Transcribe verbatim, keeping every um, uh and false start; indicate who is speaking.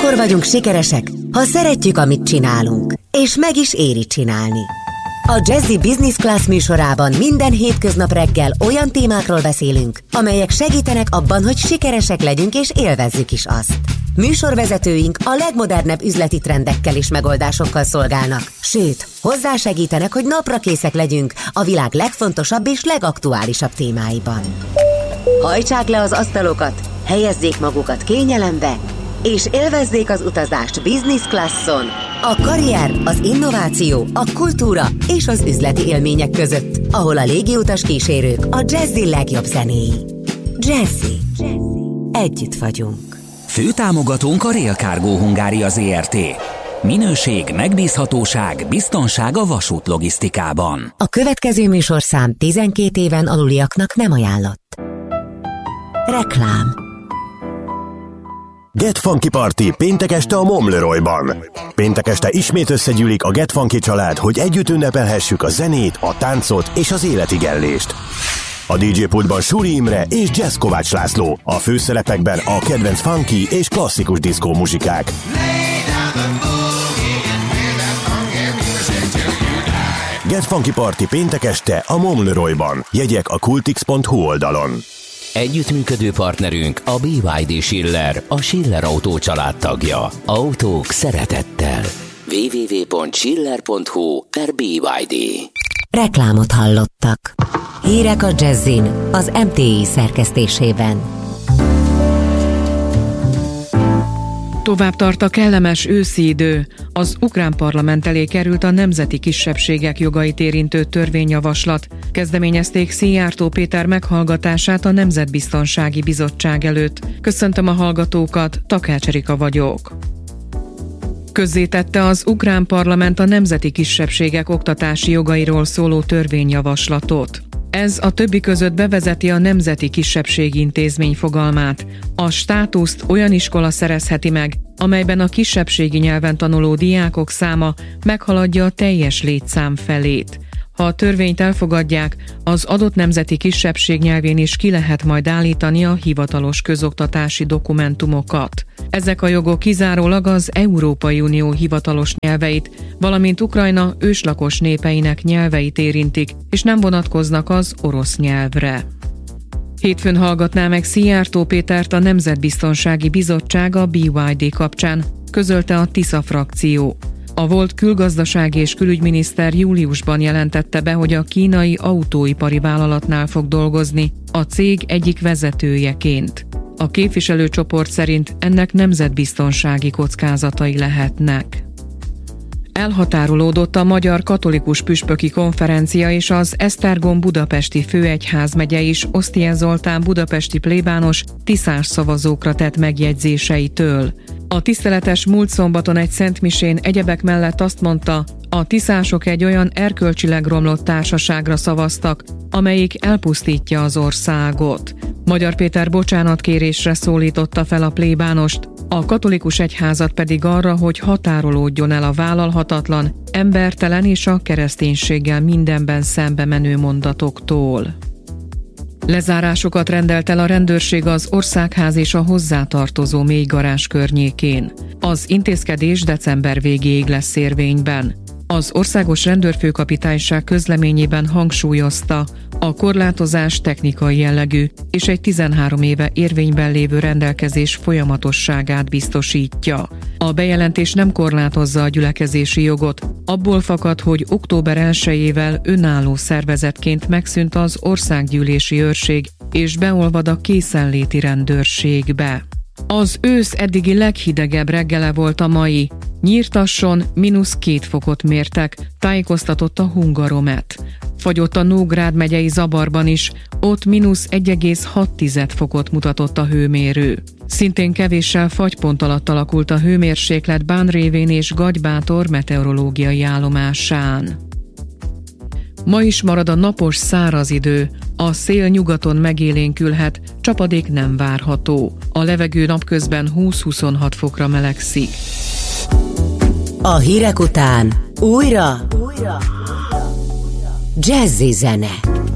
Speaker 1: Akkor vagyunk sikeresek, ha szeretjük, amit csinálunk, és meg is éri csinálni. A Jazzy Business Class műsorában minden hétköznap reggel olyan témákról beszélünk, amelyek segítenek abban, hogy sikeresek legyünk és élvezzük is azt. Műsorvezetőink a legmodernebb üzleti trendekkel és megoldásokkal szolgálnak, sőt, hozzásegítenek, hogy naprakészek legyünk a világ legfontosabb és legaktuálisabb témáiban. Hajtsák le az asztalokat, helyezzék magukat kényelembe, és élvezzék az utazást business classon, a karrier, az innováció, a kultúra és az üzleti élmények között, ahol a légiutas kísérők a Jazzy legjobb zenéi. Jazzy. Együtt vagyunk.
Speaker 2: Főtámogatónk a Rail Cargo Hungária Zrt. Minőség, megbízhatóság, biztonság a vasútlogisztikában.
Speaker 1: A következő műsorszám tizenkét éven aluliaknak nem ajánlott. Reklám.
Speaker 3: Get Funky Party péntek este a Momleroyban. Péntek este ismét összegyűlik a Get Funky család, hogy együtt ünnepelhessük a zenét, a táncot és az életigellést. A dé dzsé pultban Suri Imre és Jazz Kovács László, a főszerepekben a kedvenc funky és klasszikus diszkó muzsikák. Get Funky Party péntek este a Momleroyban. Jegyek a kultix pont hu oldalon.
Speaker 2: Együttműködő partnerünk a bé ipszilon dé Schiller, a Schiller Autó családtagja. Autók szeretettel. double-u double-u double-u pont schiller pont hu per bé ipszilon dé.
Speaker 1: Reklámot hallottak. Hírek a Jazzin az em té i szerkesztésében.
Speaker 4: Tovább tart a kellemes őszi idő. Az ukrán parlament elé került a nemzeti kisebbségek jogait érintő törvényjavaslat. Kezdeményezték Szijjártó Péter meghallgatását a Nemzetbiztonsági Bizottság előtt. Köszöntöm a hallgatókat, Takács Erika vagyok. Közzétette az ukrán parlament a nemzeti kisebbségek oktatási jogairól szóló törvényjavaslatot. Ez a többi között bevezeti a nemzeti kisebbségi intézmény fogalmát. A státuszt olyan iskola szerezheti meg, amelyben a kisebbségi nyelven tanuló diákok száma meghaladja a teljes létszám felét. Ha a törvényt elfogadják, az adott nemzeti kisebbség nyelvén is ki lehet majd állítani a hivatalos közoktatási dokumentumokat. Ezek a jogok kizárólag az Európai Unió hivatalos nyelveit, valamint Ukrajna őslakos népeinek nyelveit érintik, és nem vonatkoznak az orosz nyelvre. Hétfőn hallgatná meg Szijjártó Pétert a Nemzetbiztonsági Bizottság a bé ipszilon dé kapcsán, közölte a Tisza frakció. A volt külgazdasági és külügyminiszter júliusban jelentette be, hogy a kínai autóipari vállalatnál fog dolgozni, a cég egyik vezetőjeként. A képviselőcsoport szerint ennek nemzetbiztonsági kockázatai lehetnek. Elhatárolódott a Magyar Katolikus Püspöki Konferencia és az Esztergom budapesti főegyházmegye is Oszthier Zoltán budapesti plébános tiszás szavazókra tett megjegyzéseitől. A tiszteletes múlt szombaton egy szentmisén egyebek mellett azt mondta, a tiszások egy olyan erkölcsileg romlott társaságra szavaztak, amelyik elpusztítja az országot. Magyar Péter bocsánatkérésre szólította fel a plébánost, a katolikus egyházat pedig arra, hogy határolódjon el a vállalhatatlan, embertelen és a kereszténységgel mindenben szembe menő mondatoktól. Lezárásokat rendelt el a rendőrség az Országház és a hozzátartozó mélygarázs környékén. Az intézkedés december végéig lesz érvényben. Az Országos Rendőrfőkapitányság közleményében hangsúlyozta, a korlátozás technikai jellegű, és egy tizenhárom éve érvényben lévő rendelkezés folyamatosságát biztosítja. A bejelentés nem korlátozza a gyülekezési jogot, abból fakad, hogy október elsejével önálló szervezetként megszűnt az országgyűlési őrség, és beolvad a készenléti rendőrségbe. Az ősz eddigi leghidegebb reggele volt a mai. Nyírtasson mínusz két fokot mértek, tájékoztatott a Hungaromet. Fagyott a Nógrád megyei Zabarban is, ott mínusz egy egész hat fokot mutatott a hőmérő. Szintén kevéssel fagypont alatt alakult a hőmérséklet Bánrévén és Gagybátor meteorológiai állomásán. Ma is marad a napos száraz idő, a szél nyugaton megélénkülhet, csapadék nem várható. A levegő napközben húsz-huszonhat fokra melegszik.
Speaker 1: A hírek után újra, újra. Jazzy zene.